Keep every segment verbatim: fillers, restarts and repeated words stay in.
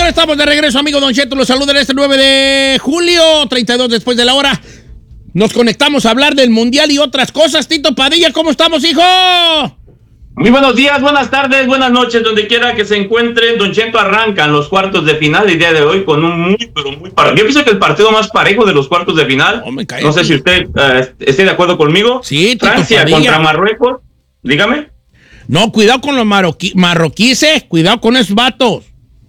señores, estamos de regreso, amigo Don Cheto. Los saluda este nueve de julio, treinta y dos después de la hora. Nos conectamos a hablar del Mundial y otras cosas. Tito Padilla, ¿cómo estamos, hijo? Muy buenos días, buenas tardes, buenas noches, donde quiera que se encuentren. Don Cheto, arrancan los cuartos de final el día de hoy con un muy, pero muy parejo. Yo pienso que el partido más parejo de los cuartos de final. Oh, no sé si usted uh, esté de acuerdo conmigo. Sí, Tito Francia Padilla contra Marruecos. Dígame. No, cuidado con los marroquí, marroquíes, cuidado con esos vatos.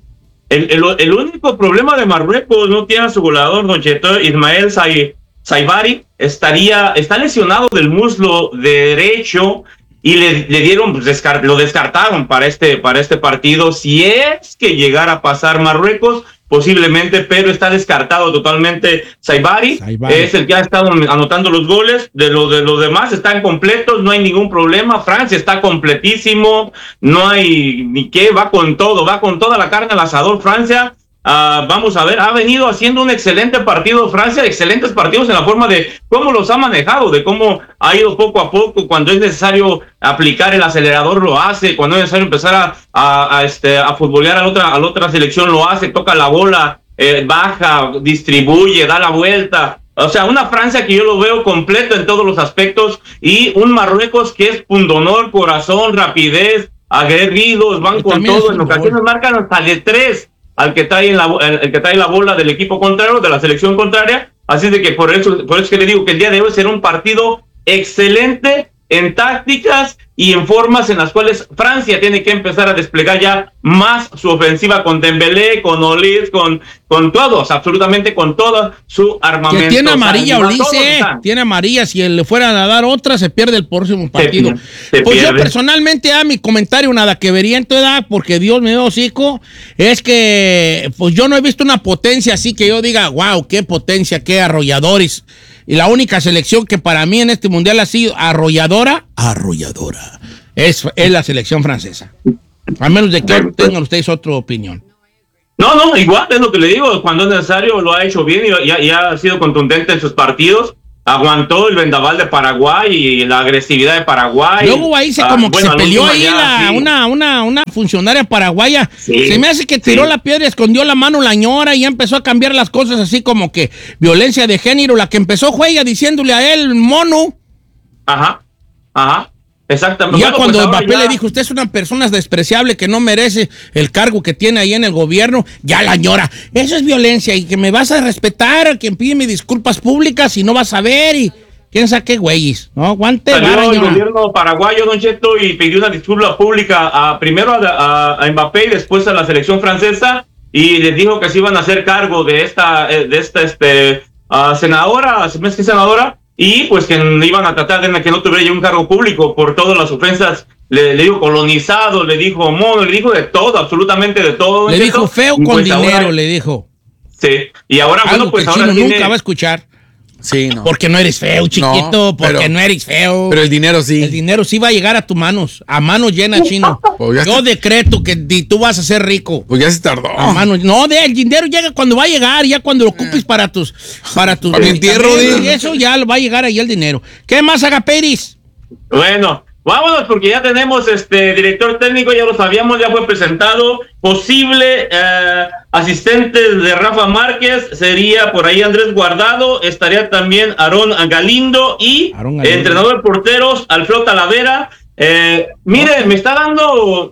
El, el, el único problema de Marruecos no tiene a su goleador, Don Cheto, Ismael Saibari, estaría, está lesionado del muslo derecho. Y le, le dieron, pues, descart, lo descartaron para este, para este partido. Si es que llegara a pasar Marruecos, posiblemente, pero está descartado totalmente. Saibari es el que ha estado anotando los goles. De los de los demás están completos, no hay ningún problema. Francia está completísimo, no hay ni qué, va con todo, va con toda la carne al asador. Francia. Uh, vamos a ver, ha venido haciendo un excelente partido Francia, excelentes partidos en la forma de cómo los ha manejado, de cómo ha ido poco a poco, cuando es necesario aplicar el acelerador lo hace, cuando es necesario empezar a, a, a, este, a futbolear a la otra, a la otra selección lo hace, toca la bola, eh, baja, distribuye, da la vuelta. O sea, una Francia que yo lo veo completo en todos los aspectos y un Marruecos que es pundonor, corazón, rapidez, aguerridos, van con todo, en ocasiones marcan hasta de tres. al que trae la, el, el que trae la bola del equipo contrario, de la selección contraria. Así de que por eso, por eso es que le digo que el día de hoy será un partido excelente en tácticas y en formas en las cuales Francia tiene que empezar a desplegar ya más su ofensiva con Dembélé, con Olise, con, con todos, absolutamente con todo su armamento. Que tiene amarilla, o sea, Olise, tiene amarilla. Si le fueran a dar otra, se pierde el próximo partido. Se, se pues pierde. Yo personalmente, a mi comentario nada que vería en tu edad, porque Dios me dio hocico, es que pues yo no he visto una potencia así que yo diga, wow, qué potencia, qué arrolladores. Y la única selección que para mí en este mundial ha sido arrolladora, arrolladora, es, es la selección francesa. A menos de que tengan ustedes otra opinión. No, no, igual es lo que le digo. Cuando es necesario lo ha hecho bien y, y, y ha sido contundente en sus partidos. Aguantó el vendaval de Paraguay y la agresividad de Paraguay. Luego ahí se como uh, que bueno, se peleó ahí ya, la, sí. una, una, una funcionaria paraguaya. Sí, se me hace que tiró sí. la piedra, escondió la mano la ñora y ya empezó a cambiar las cosas así como que violencia de género. La que empezó fue ella diciéndole a él, mono. Ajá, ajá. Exactamente. Y ya bueno, cuando pues Mbappé ya... le dijo, usted es una persona despreciable que no merece el cargo que tiene ahí en el gobierno, ya la ñora. Eso es violencia y que me vas a respetar a quien pide mis disculpas públicas y no vas a ver y quién sabe qué güeyes. No, aguante. Salió vara, el ñora. Gobierno paraguayo, Don Cheto, y pidió una disculpa pública a, primero a, a, a Mbappé y después a la selección francesa y les dijo que se iban a hacer cargo de esta, de esta este, uh, senadora, ¿se me hace que senadora? Y pues que iban a tratar de que no tuviera ya un cargo público por todas las ofensas. Le, le dijo colonizado, le dijo mono, le dijo de todo, absolutamente de todo. Le dijo feo con pues dinero, ahora, le dijo. Sí, y ahora algo bueno, pues que ahora Chino tiene... nunca va a escuchar. Sí, no. Porque no eres feo, chiquito, no, porque pero, no eres feo. Pero el dinero sí. El dinero sí va a llegar a tus manos, a manos llenas, Chino. Pues yo te... decreto que tú vas a ser rico. Pues ya se tardó. A manos, no, de, el dinero llega cuando va a llegar, ya cuando lo ocupes para tus... Para tus... Para entierro, y eso ya va a llegar ahí el dinero. ¿Qué más, Agaperis? Bueno... Vámonos porque ya tenemos este director técnico, ya lo sabíamos, ya fue presentado. Posible eh, asistente de Rafa Márquez sería por ahí Andrés Guardado, estaría también Aarón Galindo y Galindo. Entrenador de porteros Alfredo Talavera. Eh, mire, me está dando...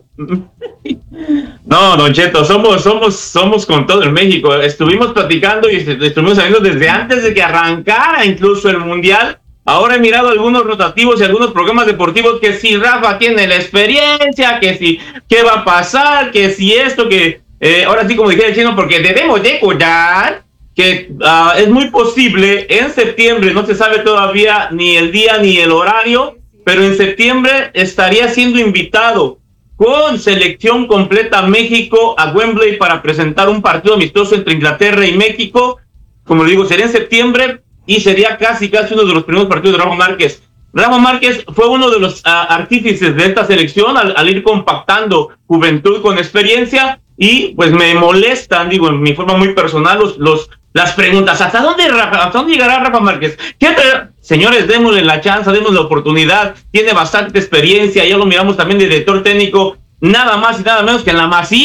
No, Don Cheto, somos, somos, somos con todo en México. Estuvimos platicando y estuvimos sabiendo desde antes de que arrancara incluso el Mundial. Ahora he mirado algunos rotativos y algunos programas deportivos que si Rafa tiene la experiencia, que si qué va a pasar, que si esto, que eh, ahora sí como dije el Chino, porque debemos de cuidar que uh, es muy posible en septiembre, no se sabe todavía ni el día ni el horario, pero en septiembre estaría siendo invitado con selección completa a México a Wembley para presentar un partido amistoso entre Inglaterra y México. Como le digo, sería en septiembre. Y sería casi, casi uno de los primeros partidos de Rafa Márquez. Rafa Márquez fue uno de los uh, artífices de esta selección al, al ir compactando juventud con experiencia. Y pues me molestan, digo, en mi forma muy personal, los, los, las preguntas. ¿Hasta dónde, Rafa, hasta dónde llegará Rafa Márquez? ¿Qué te... Señores, démosle la chance, démosle la oportunidad. Tiene bastante experiencia. Ya lo miramos también de director técnico. Nada más y nada menos que en la Masía.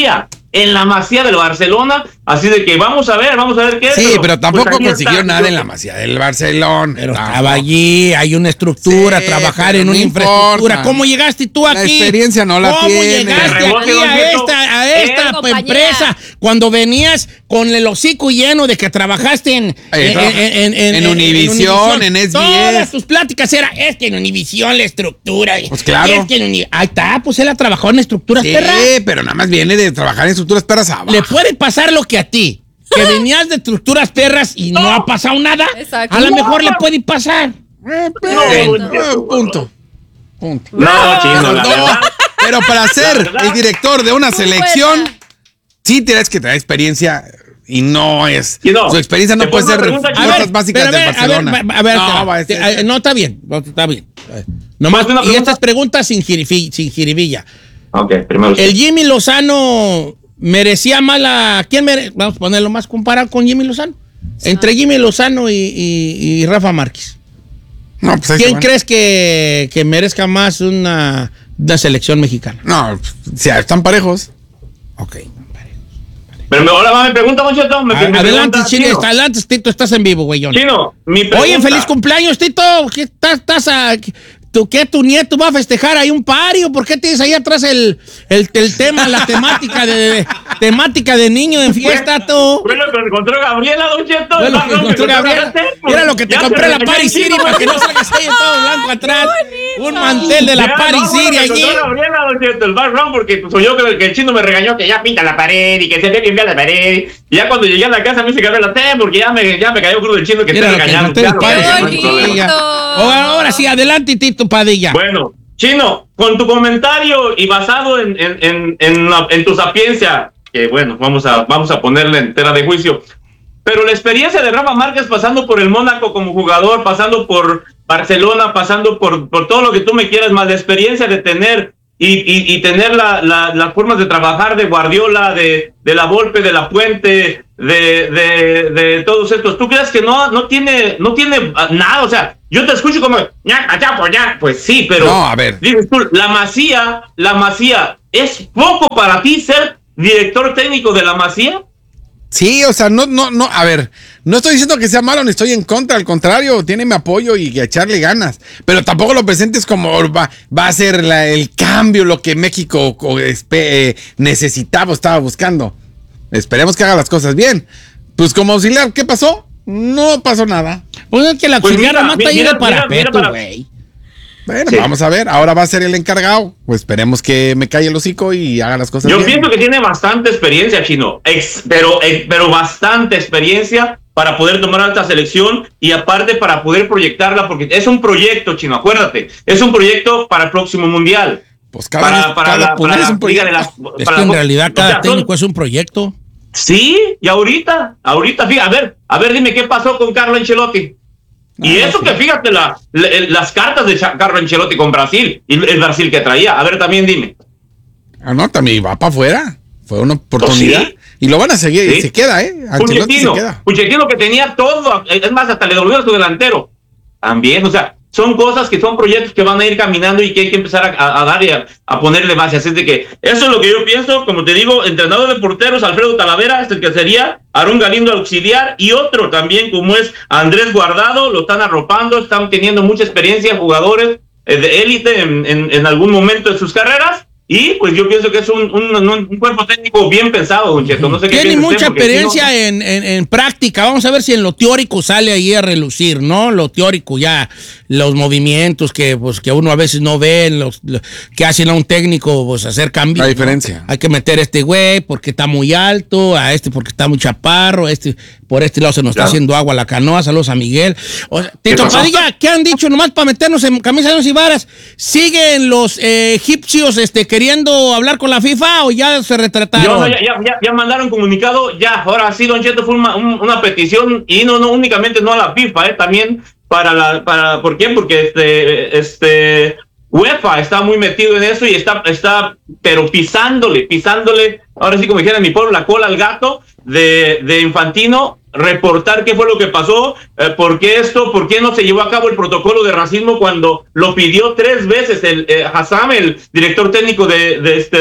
en la Masía del Barcelona, así de que vamos a ver, vamos a ver qué es. Sí, pero, pero tampoco pues consiguió está, nada yo, en la Masía del Barcelona. Pero tampoco. estaba allí, hay una estructura, Sí, trabajar en no una importa. infraestructura. ¿Cómo llegaste tú aquí? La experiencia no la ¿Cómo tiene. llegaste Rebote, aquí don a Cheto. esta, a esta Eh, empresa cuando venías con el hocico lleno de que trabajaste en, Eh, en, en, en, en Univisión, en S B S. Todas tus pláticas eran, es que en Univisión la estructura. Pues claro. Es que en Uni- Ahí está, pues él ha trabajado en estructuras, Sí, perra. pero nada más viene de trabajar en estructuras perras abajo. Le puede pasar lo que a ti, que venías de estructuras perras y no, no ha pasado nada. Exacto. A lo No. mejor le puede pasar. Eh, pero- No, eh, punto. Punto. No, chino, la No, verdad. pero para ser verdad. el director de una Muy selección, buena. sí tienes que tener experiencia y no es. Y no, su experiencia no te puede pongo ser una pregunta, fuerzas Chino. básicas pero de a ver, Barcelona. A ver, a ver, no, te- va a te- ser- eh, no, está bien, no, está bien. Eh, Nomás, ¿Una y pregunta? estas preguntas sin, jirifi- sin jiribilla. Ok, primero. El Jimmy Lozano merecía más la... ¿Quién merece? Vamos a ponerlo más comparado con Jimmy Lozano. Entre Jimmy Lozano y, y- y Rafa Márquez. No, pues ahí se ¿Quién van. crees que, que merezca más una, una selección mexicana? No, o sea, están parejos. Ok. Pero me- ahora me pregunta, Don Cheto. Me, A- me adelante, pregunta, Chino, está- adelante, Tito, estás en vivo, güey. Chino, mi pregunta. Oye, feliz cumpleaños, Tito. ¿Qué estás, estás a, ¿tú, qué, tu nieto va a festejar ahí un pario? ¿Por qué tienes ahí atrás el, el, el tema, la temática de, de- temática de niño en fiesta, tú? Fue lo que encontró Gabriela, Don Cheto. Bueno, No, que no, encontró me Gabriela. encontró Gabriela. Mira lo que te Ya compré se la me Paris cayó el City chino, para que no Don salgas ahí en todo blanco atrás. Un mantel de la Ya, Paris no, bueno, City me allí. encontró Gabriela, Don Cheto, el background, porque pues, yo creo que el chino me regañó que ya pinta la pared y que se ve limpia la pared. Y ya cuando llegué a la casa me dice Gabriela, té, porque ya me, ya me cayó crudo el chino que Mira te lo que regañando. encontré Ya el lo Paris que- Qué no hay problema. bonito. Ahora, ahora sí, adelante, Tito Padilla. Bueno, Chino, con tu comentario y basado en, en, en, en, la- en tu sapiencia, que bueno, vamos a, vamos a ponerle en tela de juicio, pero la experiencia de Rafa Márquez pasando por el Mónaco como jugador, pasando por Barcelona, pasando por, por todo lo que tú me quieras, más la experiencia de tener y, y, y tener la, la, las formas de trabajar de Guardiola, de, de la Volpe, de la Puente, de, de, de todos estos, ¿tú crees que no, no tiene, no tiene nada? O sea, yo te escucho como, ya, ya, pues ya, pues sí, pero No, a ver. dices tú, la Masía, la Masía, ¿es poco para ti ser director técnico de la Masía? Sí, o sea, no, no, no, a ver, no estoy diciendo que sea malo ni estoy en contra, al contrario, tiene mi apoyo y a echarle ganas, pero tampoco lo presentes como va, va a ser la- el cambio, lo que México co- espe- eh, necesitaba, estaba buscando. Esperemos que haga las cosas bien. Pues como auxiliar, ¿qué pasó? No pasó nada. Pues es que la Pues auxiliar mira, nomás está ahí mira, de mira, mira parapeto, para- güey. Bueno, Sí. vamos a ver, ahora va a ser el encargado. Pues esperemos que me calle el hocico y haga las cosas Yo bien. pienso que tiene bastante experiencia, Chino, ex- pero, ex- pero bastante experiencia para poder tomar esta selección y aparte para poder proyectarla, porque es un proyecto, Chino, acuérdate, es un proyecto para el próximo Mundial. Pues cada, vez- cada la, poner para es la un Liga proyecto. de las- Es para que en la- realidad o cada sea, son- técnico es un proyecto. Sí, y ahorita, ahorita, fíjate, a ver, a ver, dime qué pasó con Carlo Ancelotti. Y Ah, eso sí. que fíjate la, la- las cartas de Cha- Carlo Ancelotti con Brasil y el Brasil que traía. A ver, también dime. Ah, no, también va para afuera. Fue una oportunidad. ¿Oh, sí? Y lo van a seguir. Sí. Y se queda, ¿eh? Ancelotti se Puchettino, queda. Puchettino que tenía todo, es más, hasta le devolvió a su delantero. También, o sea, son cosas que son proyectos que van a ir caminando y que hay que empezar a, a, a dar y a, a ponerle base. Así es de que eso es lo que yo pienso. Como te digo, entrenador de porteros, Alfredo Talavera, es el que sería, Aarón Galindo auxiliar y otro también como es Andrés Guardado, lo están arropando, están teniendo mucha experiencia, jugadores eh, de élite en, en, en algún momento de sus carreras. Y pues yo pienso que es un, un, un, un cuerpo técnico bien pensado, Don Cheto. No sé qué Tiene piensa usted, mucha porque si no- experiencia en, en, en práctica. Vamos a ver si en lo teórico sale ahí a relucir, ¿no? Lo teórico ya, los movimientos que, pues, que uno a veces no ve, los, lo- que hacen a un técnico, pues, hacer cambios. La diferencia. ¿no? Hay que meter a este güey porque está muy alto, a este porque está muy chaparro, a este por este lado se nos Claro. está haciendo agua la canoa. Saludos a Miguel. O sea, Tito pasó? Padilla, ¿qué han dicho nomás para meternos en camisas y varas? ¿Siguen los eh, egipcios este, queriendo hablar con la FIFA o ya se retrataron? Yo, no, ya, ya, ya, ya mandaron comunicado, ya, ahora sí, Don Cheto, fue una, un- una petición, y no, no únicamente no a la FIFA, eh, también para la, para, ¿por qué? Porque este, este, UEFA está muy metido en eso y está, está, pero pisándole, pisándole, ahora sí como dijera en mi pueblo, la cola al gato de, de Infantino, reportar qué fue lo que pasó, eh, por qué esto, por qué no se llevó a cabo el protocolo de racismo cuando lo pidió tres veces el eh, Hassam, el director técnico de, de este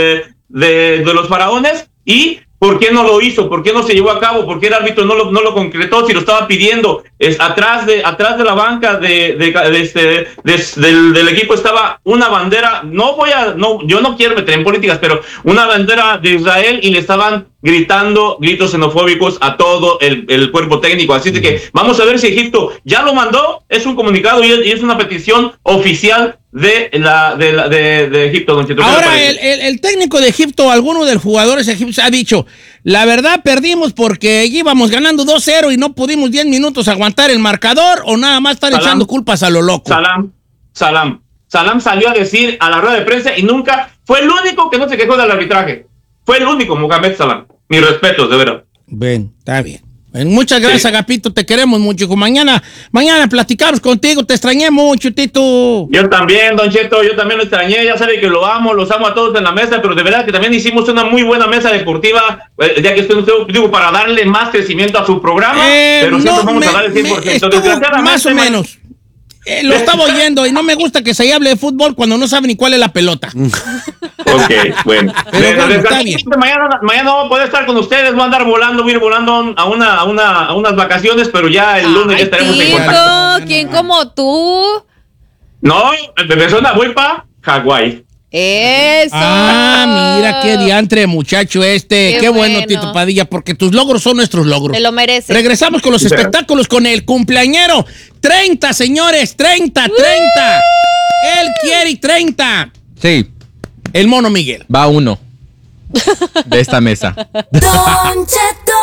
de, de los faraones y ¿por qué no lo hizo? ¿Por qué no se llevó a cabo? ¿Por qué el árbitro no lo, no lo concretó? Si lo estaba pidiendo, es, atrás de atrás de la banca de, de, de este, de, del, del equipo estaba una bandera, no voy a, no, yo no quiero meter en políticas, pero una bandera de Israel y le estaban gritando gritos xenofóbicos a todo el, el cuerpo técnico. Así de que vamos a ver si Egipto ya lo mandó, es un comunicado y es, y es una petición oficial de la de, la, de, de Egipto, don Cheto. Ahora, el, el, el técnico de Egipto, alguno de los jugadores egipcios ha dicho, la verdad perdimos porque íbamos ganando dos cero y no pudimos diez minutos aguantar el marcador, o nada más están Salam, echando culpas a lo loco. Salam, Salam, Salam salió a decir a la rueda de prensa y nunca, fue el único que no se quejó del arbitraje. Fue el único, Mohamed Salam. Mis respetos, de verdad. Bien, está bien. Muchas gracias, sí. Agapito, te queremos mucho. Mañana, mañana platicamos contigo, te extrañé mucho, Tito. Yo también, don Cheto, yo también lo extrañé, ya sabe que lo amo, los amo a todos en la mesa, pero de verdad que también hicimos una muy buena mesa deportiva, eh, ya que estoy, digo, para darle más crecimiento a su programa, eh, pero siempre no, vamos me, a dar el cien por ciento. Más o menos. Eh, lo estaba oyendo y no me gusta que se hable de fútbol cuando no sabe ni cuál es la pelota. Ok, bueno. Pero bueno, está bien. Mañana, mañana no voy a poder estar con ustedes, voy a andar volando, voy a ir volando a, una, a, una, a unas vacaciones, pero ya el lunes ya estaremos tío, en contacto. ¿Quién como tú? No, de persona voy para Hawái. Eso. Ah, mira qué diantre, muchacho este. Qué, qué bueno, bueno, Tito Padilla, porque tus logros son nuestros logros. Te lo mereces. Regresamos con los espectáculos con el cumpleañero. treinta, señores, treinta, treinta. Uh. Él quiere treinta. Sí. El Mono Miguel. Va uno de esta mesa. Don Cheto.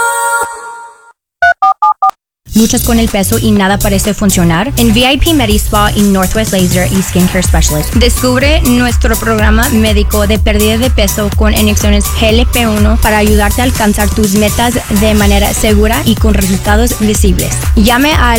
¿Luchas con el peso y nada parece funcionar? En V I P MediSpa y Northwest Laser y Skincare Specialist, descubre nuestro programa médico de pérdida de peso con inyecciones G L P uno para ayudarte a alcanzar tus metas de manera segura y con resultados visibles. Llame al